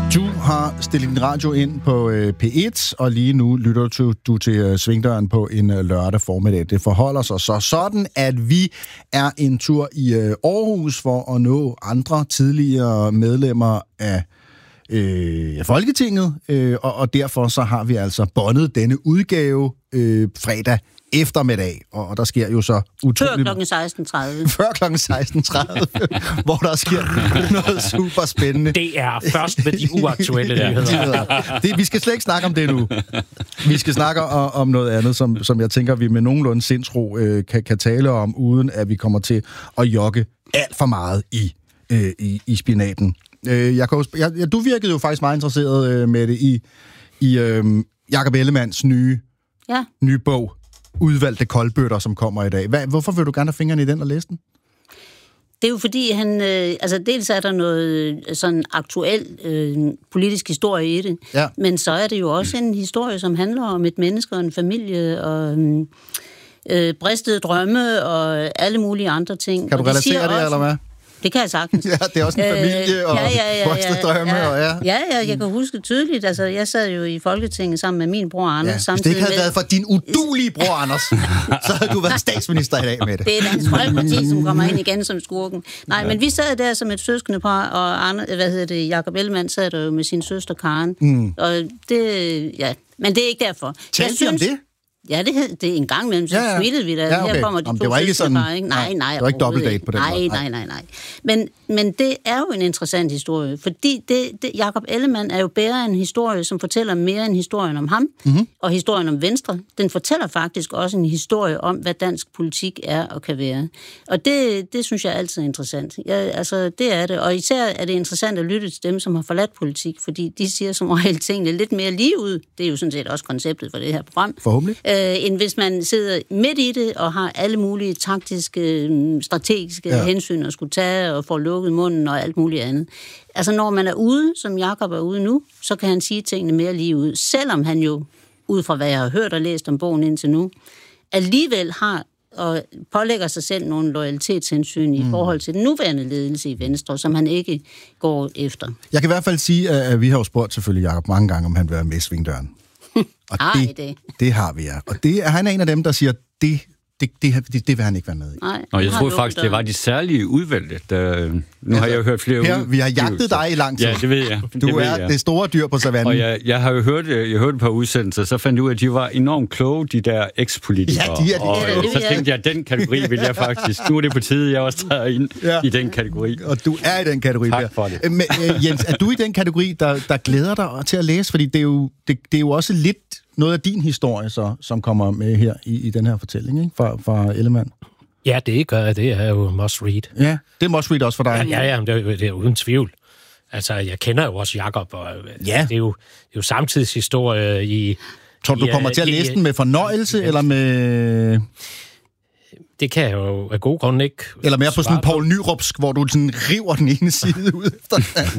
Du har stillet din radio ind på P1, og lige nu lytter du til Svingdøren på en lørdag formiddag. Det forholder sig så sådan, at vi er en tur i Aarhus for at nå andre tidligere medlemmer af Folketinget, og derfor så har vi altså båndet denne udgave fredag eftermiddag, og der sker jo så utroligt... Før kl. 16.30. Før kl. 16.30, hvor der sker noget super spændende. Det er først med de uaktuelle nyheder. Vi skal slet ikke snakke om det nu. Vi skal snakke om noget andet, som jeg tænker, vi med nogenlunde sindsro kan tale om, uden at vi kommer til at jogge alt for meget i spinaten. Du virkede jo faktisk meget interesseret med det i Jakob Ellemanns nye bog, Udvalgte koldbøtter, som kommer i dag. Hvorfor vil du gerne have fingrene i den og læse den? Det er jo fordi, han... dels er der noget sådan aktuel politisk historie i det, men så er det jo også en historie, som handler om et menneske og en familie og bristede drømme og alle mulige andre ting. Kan du relatere det, eller hvad? Det kan jeg sagtens. Ja, det er også en familie og bristede drømme. Ja, jeg kan huske tydeligt. Altså, jeg sad jo i Folketinget sammen med min bror Anders. Hvis det ikke havde været for din udulige bror Anders, så havde du været statsminister i dag med det. Det er Dansk Folkeparti, som kommer ind igen som skurken. Nej, men vi sad der som et søskendepar, og Jakob Ellemann sad der jo med sin søster Karen. Og det, men det er ikke derfor. Talte om det? Ja, det er en gang imellem, så smittede vi da. Ja, okay. Her kommer de to det var ikke sådan, bare, ikke? Nej, det var ikke dobbeltdate på den måde. Nej. Men det er jo en interessant historie, fordi Jakob Ellemann er jo bærer en historie, som fortæller mere end historien om ham, og historien om Venstre. Den fortæller faktisk også en historie om, hvad dansk politik er og kan være. Og det synes jeg altid er interessant. Det er det. Og især er det interessant at lytte til dem, som har forladt politik, fordi de siger som regel tingene lidt mere lige ud. Det er jo sådan set også konceptet for det her program. Forhåbentlig. End hvis man sidder midt i det og har alle mulige taktiske, strategiske hensyn at skulle tage og få lukket munden og alt muligt andet. Altså når man er ude, som Jakob er ude nu, så kan han sige tingene mere lige ud, selvom han jo, ud fra hvad jeg har hørt og læst om bogen indtil nu, alligevel har og pålægger sig selv nogle loyalitetshensyn i forhold til den nuværende ledelse i Venstre, som han ikke går efter. Jeg kan i hvert fald sige, at vi har jo spurgt selvfølgelig Jakob mange gange, om han vil være med i Svingdøren. Og det har vi, ja. Og han er en af dem, der siger, det vil han ikke være med i. Nej, og jeg troede faktisk, det var de særlige udvalgte. Nu har jeg jo hørt flere vi har jagtet dig i lang tid. Ja, det ved jeg. Du er det store dyr på savannen. Og jeg har jo hørt et par udsendelser, så fandt jeg ud af, at de var enormt kloge, de der ekspolitikere. Ja, de er og så tænkte jeg, at den kategori vil jeg faktisk. Nu er det på tide, jeg også tager ind i den kategori. Og du er i den kategori. Tak for det. Men, Jens, er du i den kategori, der glæder dig til at læse? Fordi det er jo også lidt noget af din historie, som kommer med her i den her fortælling, ikke? Fra Ellemann. Ja, det er jo must read. Ja, det er must read også for dig. Ja, det er uden tvivl. Altså, jeg kender jo også Jakob, og det er jo samtidshistorie i... Tror du kommer til at læse den med fornøjelse, eller med... Det kan jeg jo af gode grunde ikke. Eller mere på sådan en Poul Nyrupsk, hvor du sådan river den ene side ud efter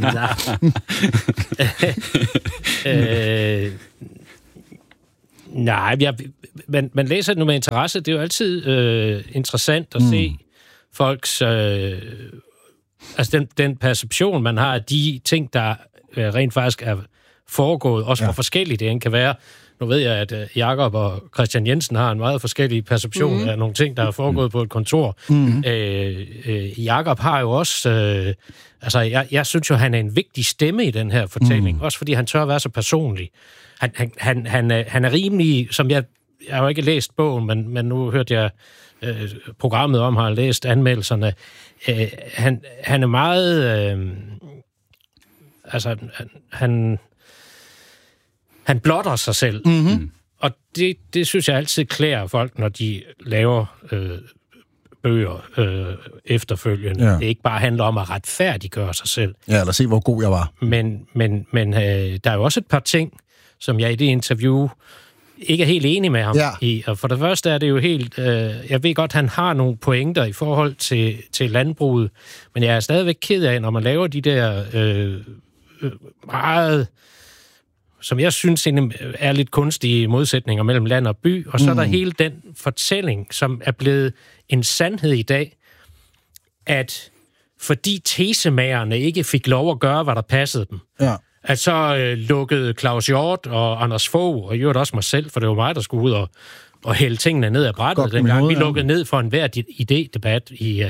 den. Nej, man læser det nu med interesse. Det er jo altid interessant at se folks... den perception, man har af de ting, der rent faktisk er foregået, også hvor forskelligt det kan være. Nu ved jeg, at Jakob og Christian Jensen har en meget forskellig perception af nogle ting, der er foregået på et kontor. Jakob har jo også... jeg synes jo, han er en vigtig stemme i den her fortælling, også fordi han tør at være så personlig. Han er rimelig, som jeg har jo ikke læst bogen, men nu hørte jeg programmet om, har læst anmeldelserne. Han er meget... han blotter sig selv. Og det synes jeg altid klæder folk, når de laver bøger efterfølgende. Det ikke bare handler om at retfærdiggøre sig selv. Ja, eller se, hvor god jeg var. Men der er jo også et par ting, som jeg i det interview ikke er helt enig med ham i. Og for det første er det jo helt... jeg ved godt, han har nogle pointer i forhold til landbruget, men jeg er stadigvæk ked af, når man laver de der meget... som jeg synes er lidt kunstige modsætninger mellem land og by, og så er der hele den fortælling, som er blevet en sandhed i dag, at fordi tesemagerne ikke fik lov at gøre, hvad der passede dem, at så lukkede Claus Hjort og Anders Fogh, og i øvrigt også mig selv, for det var mig, der skulle ud og hælde tingene ned ad brættet dengang. Vi lukkede ned for enhver idédebat.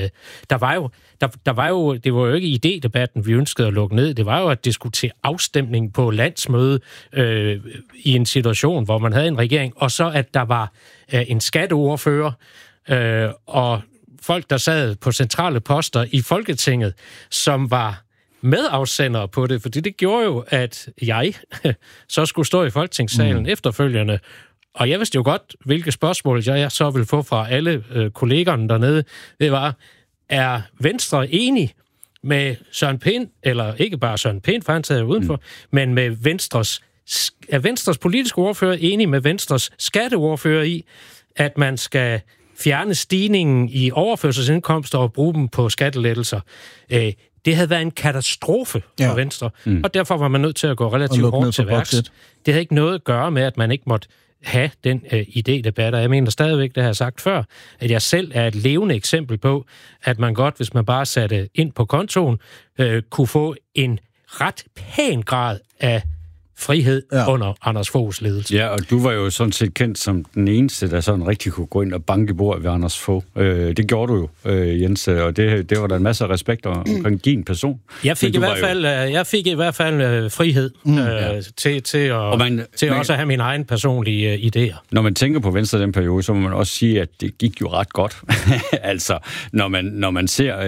Det var jo ikke idédebatten, vi ønskede at lukke ned. Det var jo at diskutere afstemning på landsmøde i en situation, hvor man havde en regering, og så at der var en skatteordfører og folk, der sad på centrale poster i Folketinget, som var medafsendere på det, fordi det gjorde jo, at jeg så skulle stå i Folketingssalen efterfølgende. Og jeg vidste jo godt, hvilke spørgsmål jeg så ville få fra alle kollegerne dernede. Det var, er Venstre enig med Søren Pind, eller ikke bare Søren Pind, for han sad udenfor, men med er Venstres politiske ordfører enig med Venstres skatteordfører i, at man skal fjerne stigningen i overførselsindkomster og bruge dem på skattelettelser. Det havde været en katastrofe for Venstre, og derfor var man nødt til at gå relativt hårdt til værks. Det havde ikke noget at gøre med, at man ikke måtte have den idédebat, og jeg mener stadigvæk, det har jeg sagt før, at jeg selv er et levende eksempel på, at man godt, hvis man bare satte ind på kontoen, kunne få en ret pæn grad af frihed under Anders Foghs ledelse. Ja, og du var jo sådan set kendt som den eneste, der sådan rigtig kunne gå ind og banke bordet ved Anders Fogh. Det gjorde du jo, Jens, og det var der en masse respekt omkring din person. Jeg fik i hvert fald frihed til også at have mine egne personlige idéer. Når man tænker på Venstre den periode, så må man også sige, at det gik jo ret godt. Altså, når man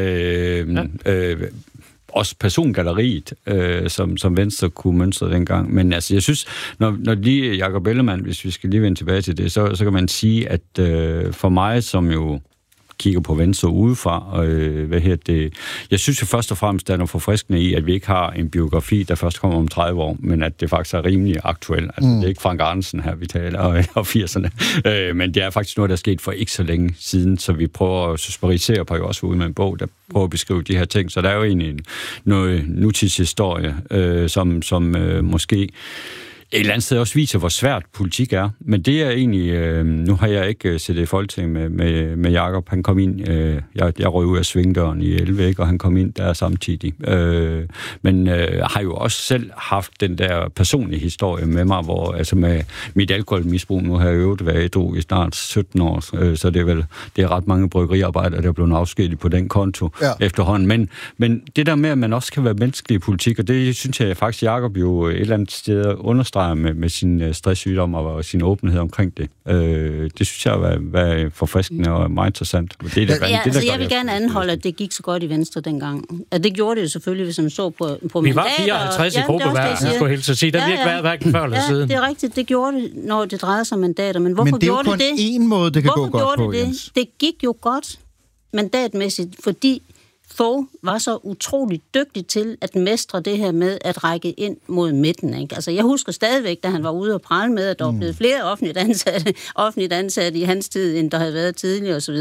ser også persongalleriet, som Venstre kunne mønstre dengang. Men altså, jeg synes, når lige Jakob Ellemann, hvis vi skal lige vende tilbage til det, så kan man sige, at for mig, som jo kigger på Venstre udefra, jeg synes jo først og fremmest, der er noget forfriskende i, at vi ikke har en biografi, der først kommer om 30 år, men at det faktisk er rimelig aktuelt. Altså, det er ikke Frank Andersen her, vi taler, og 80'erne. Men det er faktisk noget, der er sket for ikke så længe siden, så vi prøver at systematisere på også ude med en bog, der prøver at beskrive de her ting. Så der er jo egentlig noget nutidshistorie, som måske et eller andet sted også viser, hvor svært politik er. Men det er egentlig... nu har jeg ikke siddet i Folketinget med Jakob. Han kom ind... jeg røg ud af svingdøren i 11, ikke? Og han kom ind der samtidig. Men har jo også selv haft den der personlige historie med mig, hvor altså med mit alkoholmisbrug, nu har jeg øvet været ædru i snart 17 år, så det er ret mange bryggeriarbejdere, der er blevet afskediget på den konto efterhånden. Men det der med, at man også kan være menneskelig i politik, og det synes jeg faktisk, Jakob jo et eller andet sted understreger med sin stresssygdom og sin åbenhed omkring det. Det synes jeg var forfriskende og meget interessant. Jeg vil gerne anholde, at det gik så godt i Venstre dengang. At det gjorde det jo selvfølgelig, hvis man så på mandater. Vi var 54 i gruppe hver, skulle jeg sige. Der virkelig været hverken før eller siden. Det er rigtigt, det gjorde det, når det drejede sig om mandater. Men hvorfor gjorde det det? Men det er jo kun én måde, det kan gå godt på, Jens. Det gik jo godt mandatmæssigt, fordi Fogh var så utroligt dygtig til at mestre det her med at række ind mod midten. Ikke? Altså, jeg husker stadigvæk, da han var ude og prale med, at der var blevet flere offentligt ansatte i hans tid, end der havde været tidligere osv.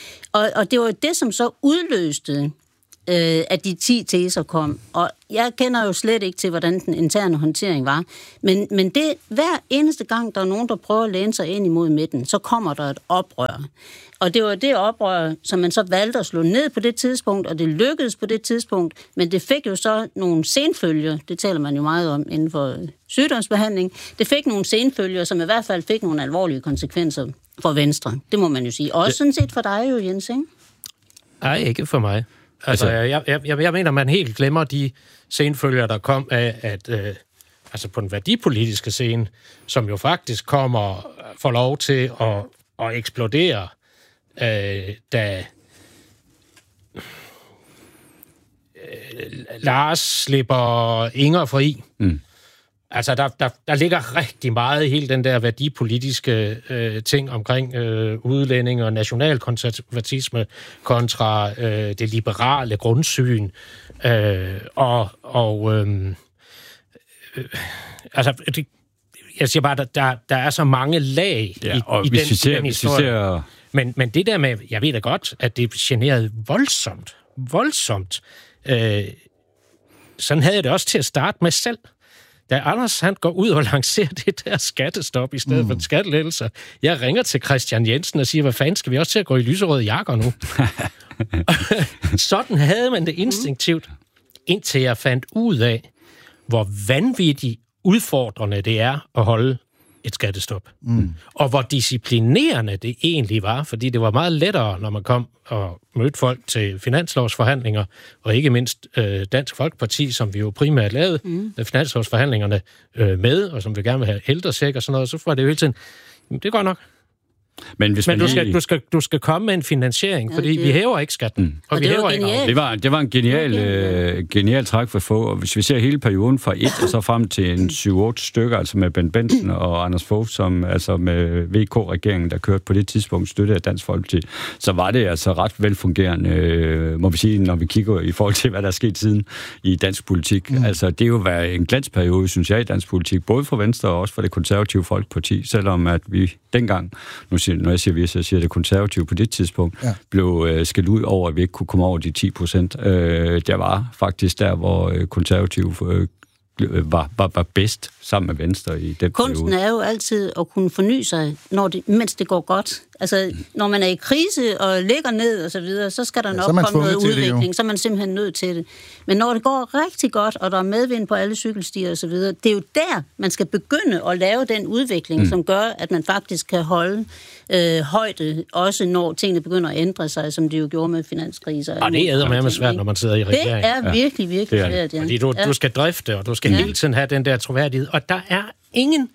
Og det var det, som så udløste, at de 10 teser kom. Og jeg kender jo slet ikke til, hvordan den interne håndtering var. Men det, hver eneste gang, der er nogen, der prøver at læne sig ind imod midten, så kommer der et oprør. Og det var det oprør, som man så valgte at slå ned på det tidspunkt, og det lykkedes på det tidspunkt, men det fik jo så nogle senfølger, det taler man jo meget om inden for sygdomsbehandling, det fik nogle senfølger, som i hvert fald fik nogle alvorlige konsekvenser for Venstre. Det må man jo sige. Også sådan set for dig jo, Jens, ikke? Nej, ikke for mig. Altså, jeg mener, man helt glemmer de senfølger, der kom af, at altså på den værdipolitiske scene, som jo faktisk får lov til at eksplodere, da Lars slipper Inger fri. Altså, der ligger rigtig meget i hele den der værdipolitiske ting omkring udlænding og nationalkonservatisme kontra det liberale grundsyn. Jeg siger bare, der er så mange lag i den historie. Men det der med, jeg ved da godt, at det generede voldsomt. Sådan havde jeg det også til at starte med selv. Da Anders han går ud og lancerer det der skattestop i stedet for skattelettelser, jeg ringer til Christian Jensen og siger, hvad fanden skal vi også til at gå i lyserøde jakker nu? Sådan havde man det instinktivt, indtil jeg fandt ud af, hvor vanvittigt udfordrende det er at holde et skattestop. Og hvor disciplinerende det egentlig var, fordi det var meget lettere, når man kom og mødte folk til finanslovsforhandlinger, og ikke mindst Dansk Folkeparti, som vi jo primært lavede finanslovsforhandlingerne med, og som vi gerne vil have ældrecheck og sådan noget, så var det jo hele tiden, det er godt nok. Men du skal komme med en finansiering, fordi vi hæver ikke skatten. Og vi hæver ikke. Det var en genial træk for få. Og hvis vi ser hele perioden fra 1 og så frem til en 7-8 stykker, altså med Bent Benson og Anders Fogh, som altså med VK-regeringen, der kørte på det tidspunkt, støtte af Dansk Folkeparti, så var det altså ret velfungerende, må vi sige, når vi kigger i forhold til, hvad der er sket siden i dansk politik. Altså, det er jo været en glansperiode, synes jeg, i dansk politik, både for Venstre og også for det konservative Folkeparti, selvom at vi dengang, når jeg siger vi, så siger det konservative på det tidspunkt, blev skældt ud over, at vi ikke kunne komme over de 10%. Der var faktisk der, hvor konservative var bedst sammen med Venstre i den Kunsten periode. er jo altid at kunne forny sig, mens det går godt. Altså, når man er i krise og ligger ned og så videre, så skal der nok komme noget udvikling, så er man simpelthen nødt til det. Men når det går rigtig godt, og der er medvind på alle cykelstier og så videre, det er jo der, man skal begynde at lave den udvikling, som gør, at man faktisk kan holde højde, også når tingene begynder at ændre sig, som det jo gjorde med finanskriser. Og det er eddermame svært, når man sidder i regering. Det er virkelig, virkelig svært, ja. Fordi du skal drifte, og du skal hele tiden have den der troværdighed, og der er ingen...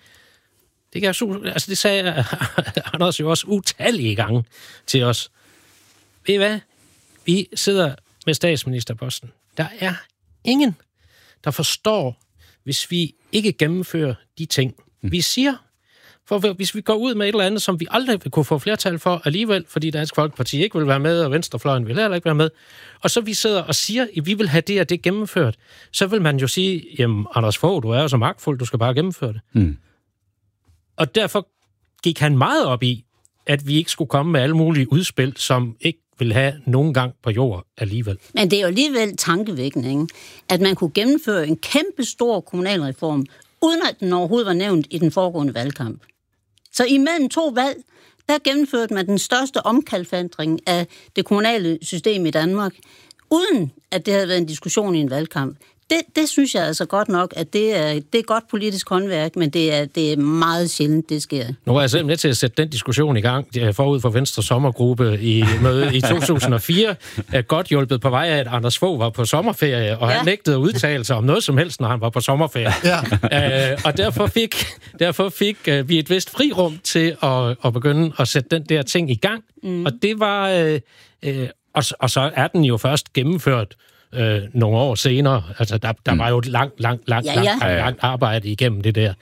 Det sagde Anders jo også utallige gange til os. Ved I hvad? Vi sidder med statsministerposten. Der er ingen, der forstår, hvis vi ikke gennemfører de ting, vi siger. For hvis vi går ud med et eller andet, som vi aldrig vil kunne få flertal for alligevel, fordi Dansk Folkeparti ikke vil være med, og Venstrefløjen vil heller ikke være med, og så vi sidder og siger, at vi vil have det og det gennemført, så vil man jo sige, jamen Anders Fogh, du er jo så magtfuld, du skal bare gennemføre det. Og derfor gik han meget op i, at vi ikke skulle komme med alle mulige udspil, som ikke vil have nogen gang på jord alligevel. Men det er jo alligevel tankevækkende, ikke? At man kunne gennemføre en kæmpe stor kommunalreform, uden at den overhovedet var nævnt i den foregående valgkamp. Så imellem 2 valg, der gennemførte man den største omkalfatring af det kommunale system i Danmark, uden at det havde været en diskussion i en valgkamp. Det synes jeg altså godt nok, at det er godt politisk håndværk, men det er meget sjældent, det sker. Nu var jeg selv med til at sætte den diskussion i gang forud for Venstres sommergruppe i mødet i 2004, godt hjulpet på vej af, at Anders Fogh var på sommerferie, og han nægtede at udtale sig om noget som helst, når han var på sommerferie. Og derfor fik vi et vist frirum til at begynde at sætte den der ting i gang. Og det var... og så er den jo først gennemført nogle år senere. Altså, der var jo et langt arbejde igennem det der.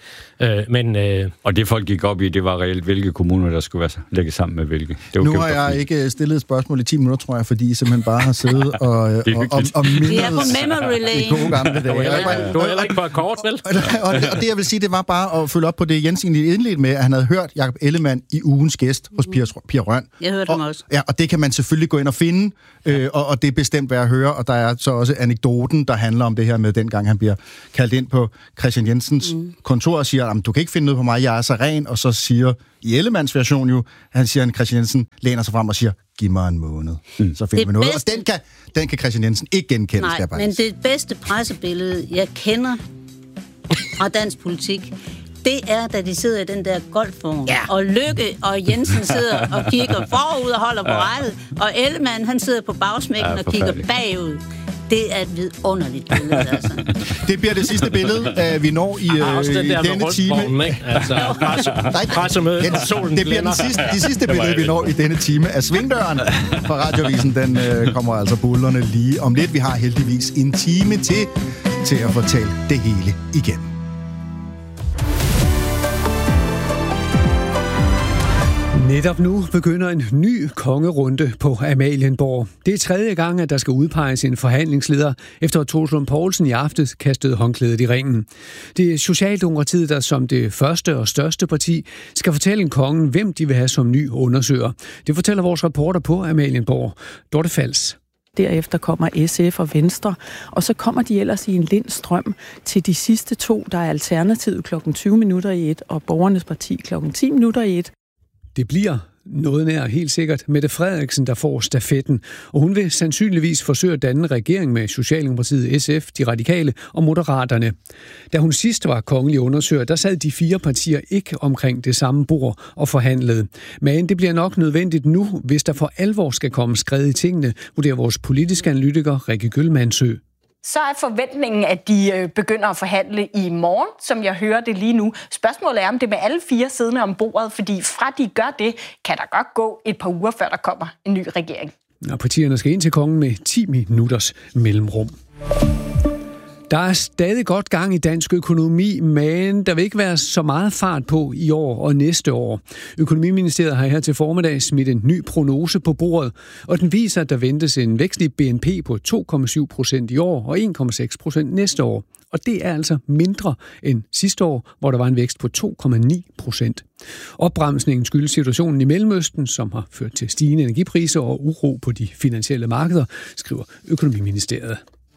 Og det folk gik op i, det var reelt, hvilke kommuner, der skulle lægge sammen med hvilke. Nu har jeg ikke stillet et spørgsmål i 10 minutter, tror jeg, fordi I simpelthen bare har siddet og mindet. Vi er på memory lane. Gode gamle dage. Du er heller ikke på akkord, vel? Og det, jeg vil sige, det var bare at følge op på det, Jens egentlig indledte med, at han havde hørt Jakob Ellemann i ugens gæst hos Pia Røn. Jeg hørte ham også. Ja, og det kan man selvfølgelig gå ind og finde, og det er bestemt værd at høre, og der er så også anekdoten, der handler om det her med, dengang han bliver kaldt ind på Christian Jensens kontor og siger, du kan ikke finde noget på mig, jeg er så ren, og så siger, i Ellemanns version jo, Christian Jensen læner sig frem og siger, giv mig en måned, så finder vi noget. Og den kan Christian Jensen ikke genkende. Nej, men det bedste pressebillede, jeg kender fra dansk politik, det er, da de sidder i den der golfvogn, og Løkke og Jensen sidder og kigger forud og holder på rettet, og Ellemann, han sidder på bagsmækken og kigger bagud. Det er et vidunderligt billede, altså. Det bliver det sidste billede, vi når i denne time. Pressemødet, solen det bliver det sidste billede, vi når i denne time af Svingdøren fra Radioavisen. Den kommer altså bullerne lige om lidt. Vi har heldigvis en time til at fortælle det hele igen. Netop nu begynder en ny kongerunde på Amalienborg. Det er 3. gang, at der skal udpeges en forhandlingsleder, efter at Troels Lund Poulsen i aftes kastede håndklædet i ringen. Det er Socialdemokratiet, der som det første og største parti skal fortælle kongen, hvem de vil have som ny undersøger. Det fortæller vores reporter på Amalienborg, Dorte Fals. Derefter kommer SF og Venstre, og så kommer de ellers i en lind strøm til de sidste 2, der er Alternativet 20:20 og Borgernes Parti 10:10. Det bliver noget nær helt sikkert Mette Frederiksen, der får stafetten, og hun vil sandsynligvis forsøge at danne regering med Socialdemokratiet, SF, De Radikale og Moderaterne. Da hun sidst var kongelig undersøger, der sad de 4 partier ikke omkring det samme bord og forhandlede. Men det bliver nok nødvendigt nu, hvis der for alvor skal komme skred i tingene, vurderer vores politiske analytiker Rikke Gyllmandsø. Så er forventningen, at de begynder at forhandle i morgen, som jeg hører det lige nu. Spørgsmålet er, om det med alle 4 siddende om bordet, fordi fra de gør det, kan der godt gå et par uger, før der kommer en ny regering. Og partierne skal ind til kongen med 10 minutters mellemrum. Der er stadig godt gang i dansk økonomi, men der vil ikke være så meget fart på i år og næste år. Økonomiministeriet har her til formiddag smidt en ny prognose på bordet, og den viser, at der ventes en vækst i BNP på 2,7% i år og 1,6% næste år. Og det er altså mindre end sidste år, hvor der var en vækst på 2,9%. Opbremsningen skyldes situationen i Mellemøsten, som har ført til stigende energipriser og uro på de finansielle markeder, skriver Økonomiministeriet.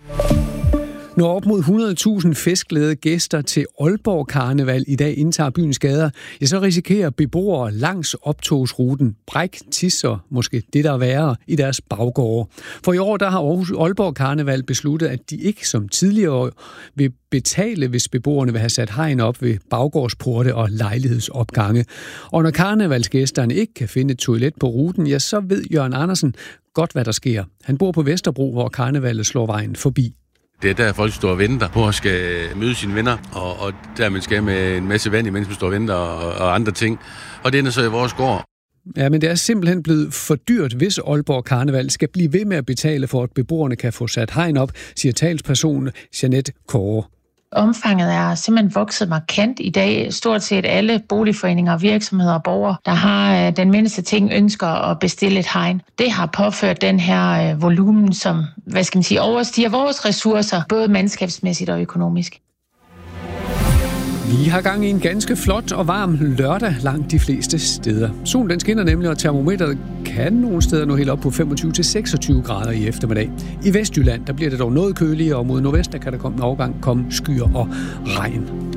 Når op mod 100.000 festglade gæster til Aalborg Karneval i dag indtager byens gader, ja, så risikerer beboere langs optogsruten bræk, tis og måske det, der er værre, i deres baggårde. For i år der har Aalborg Karneval besluttet, at de ikke som tidligere år vil betale, hvis beboerne vil have sat hegn op ved baggårdsporte og lejlighedsopgange. Og når karnevalsgæsterne ikke kan finde et toilet på ruten, ja, så ved Jørgen Andersen godt, hvad der sker. Han bor på Vesterbro, hvor karnevalet slår vejen forbi. Det er der, folk står og venter på at skal møde sine venner, og der man skal med en masse vand, imens man står og venter og andre ting. Og det ender så i vores gård. Ja, men det er simpelthen blevet for dyrt, hvis Aalborg Karneval skal blive ved med at betale for, at beboerne kan få sat hegn op, siger talsperson Jeanette Kåre. Omfanget er simpelthen vokset markant i dag. Stort set alle boligforeninger, virksomheder og borgere, der har den mindste ting, ønsker at bestille et hegn. Det har påført den her volumen, som overstiger vores ressourcer, både mandskabsmæssigt og økonomisk. Vi har gang i en ganske flot og varm lørdag langt de fleste steder. Solen den skinner nemlig, og termometeret kan nogle steder nå helt op på 25-26 grader i eftermiddag. I Vestjylland der bliver det dog noget køligere, og mod nordvest der kan der komme en overgang komme skyer og regn.